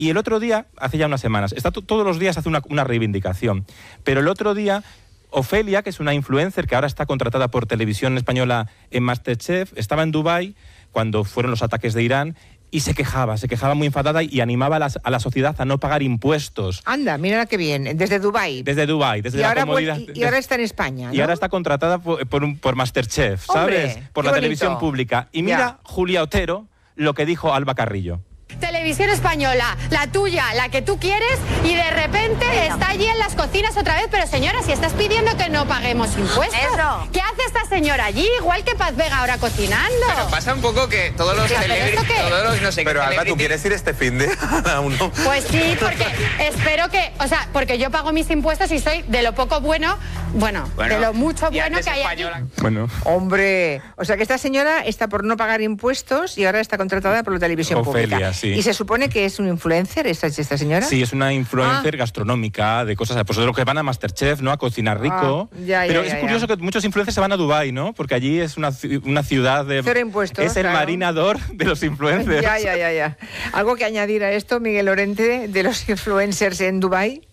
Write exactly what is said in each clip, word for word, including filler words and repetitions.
Y el otro día, hace ya unas semanas, está t- todos los días hace una, una reivindicación, pero el otro día Ofelia, que es una influencer que ahora está contratada por Televisión Española en MasterChef, estaba en Dubái cuando fueron los ataques de Irán y se quejaba, se quejaba muy enfadada y animaba a la, a la sociedad a no pagar impuestos. Anda, mira qué bien, desde Dubái. Desde Dubái, desde y la ahora, comodidad. y, y ahora está en España, ¿no? Y ahora está contratada por, por, un, por MasterChef, Hombre, ¿sabes? Por qué la bonito. televisión pública. Y mira, Ya. Julia Otero, lo que dijo Alba Carrillo. Televisión Española, la tuya, la que tú quieres, y de repente está allí en las cocinas otra vez. Pero señora, si estás pidiendo que no paguemos impuestos, Eso. ¿qué hace esta señora allí? Igual que Paz Vega ahora cocinando. Pero pasa un poco que todos los Ya, pero celebrities, ¿esto qué? todos los no sé qué Pero Alba, ¿tú celebrities- quieres ir este fin de a uno? Pues sí, porque espero que, o sea, porque yo pago mis impuestos y soy de lo poco bueno, bueno, Bueno, de lo mucho y bueno antes que hay aquí. española. Bueno, Hombre, o sea que esta señora está por no pagar impuestos y ahora está contratada por la televisión Ofelia, pública. sí. Y se supone que es un influencer esta, esta señora. sí, es una influencer Ah. gastronómica de cosas, pues de lo que van a MasterChef, ¿no? A cocinar rico. Ah, ya, ya, Pero ya, es ya. curioso que muchos influencers se van a Dubái, ¿no? Porque allí es una, ci- una ciudad de... Cero impuestos, Es el claro. marinador de los influencers. Ya, ya, ya, ya. ¿Algo que añadir a esto, Miguel Lorente, de los influencers en Dubái?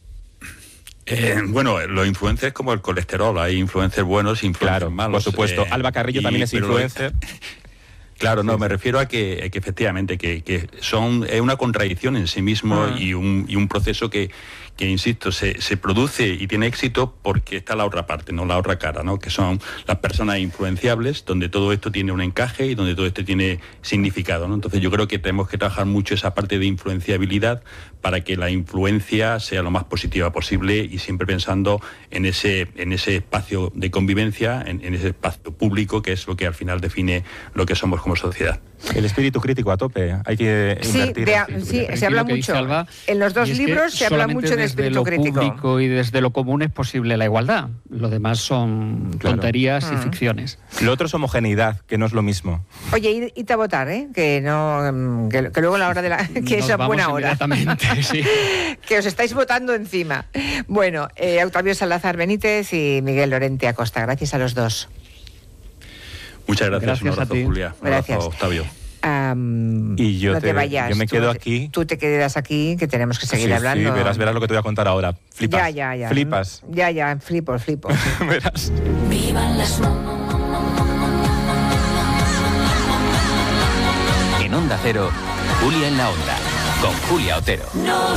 Eh, bueno, los influencers como el colesterol, hay influencers buenos y influencers Claro, malos. por supuesto. eh, Alba Carrillo y- también es pero- influencer. Claro, no, Sí, me sí. refiero a que, que efectivamente que, que son es una contradicción en sí mismo Ah. y, un, y un proceso que, que insisto, se, se produce y tiene éxito porque está la otra parte, no la otra cara, ¿no? Que son las personas influenciables, donde todo esto tiene un encaje y donde todo esto tiene significado, ¿no? Entonces yo creo que tenemos que trabajar mucho esa parte de influenciabilidad para que la influencia sea lo más positiva posible y siempre pensando en ese, en ese espacio de convivencia, en, en ese espacio público, que es lo que al final define lo que somos como sociedad. El espíritu crítico a tope. Hay que Sí, invertir de- en espíritu sí, crítico. se habla Lo que dice mucho. Alba, En los dos y es que libros se habla solamente mucho de desde espíritu lo crítico. público y desde lo común es posible la igualdad. Lo demás son Claro. tonterías y Mm. ficciones. Lo otro es homogeneidad, que no es lo mismo. Oye, id- id a votar, ¿eh? Que no, mm, que, que luego a la hora de la, que Nos es a vamos buena hora. inmediatamente, sí. Que os estáis votando encima. Bueno, eh, Octavio Salazar Benítez y Miguel Lorente Acosta. Gracias a los dos. Muchas gracias, Gracias un a abrazo, ti. Julia. Un Gracias. abrazo, Octavio. Am, Y yo no te, te- vayas. yo me tú quedo no te- aquí. Tú te quedas aquí, que tenemos que seguir Sí, hablando. Sí, verás, verás lo que te voy a contar ahora. Flipas. Ya, ya, ya. Flipas. Ya, ya, flipo, flipo. Verás. En Onda Cero, Julia en la Onda, con Julia Otero.